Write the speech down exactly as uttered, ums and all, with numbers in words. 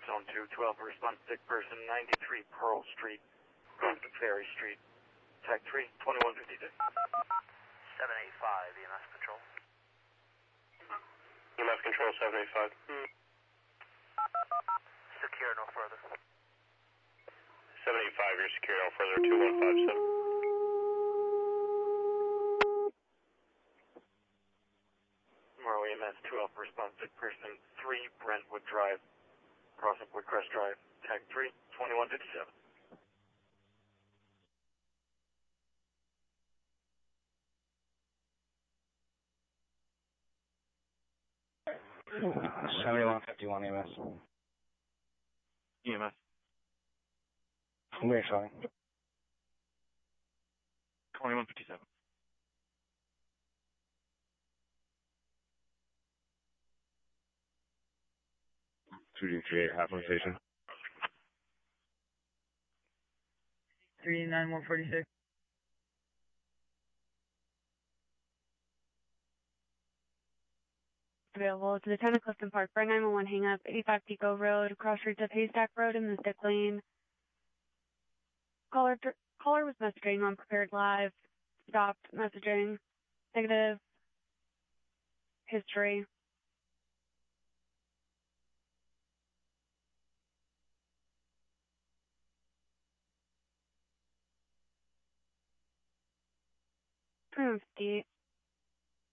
Zone two, twelve, response sick person, ninety-three Pearl Street, going to Ferry Street. Tag three, twenty-one fifty-six. seven eighty-five, E M S control. E M S control, seven eighty-five. Mm. Secure no further. seven eighty-five, you're secure no further, two one five seven. Tomorrow E M S twelve, response sick person, three Brentwood Drive, crossing Woodcrest Drive. Tag three, twenty-one fifty-seven. seventy-one fifty-one E M S. E M S. We're sorry. twenty-one fifty-seven. two D three eight, halfway station. three nine one forty-six. Available to the town of Clifton Park for nine one one hang up, eighty-five Pico Road, cross streets of Haystack Road in the Stick Lane. Caller, caller was messaging on Prepared Live, stopped messaging, negative, history. fifty.